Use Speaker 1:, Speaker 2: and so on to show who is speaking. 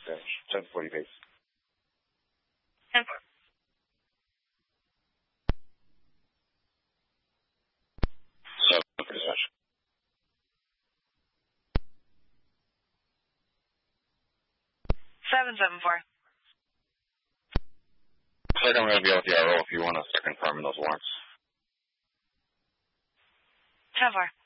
Speaker 1: 1040 base.
Speaker 2: 10-4.
Speaker 1: 7 for dispatch.
Speaker 2: 7-7-4.
Speaker 1: Looks like I'm going to be out the RO if you want to start confirming those warrants.
Speaker 2: 10-4.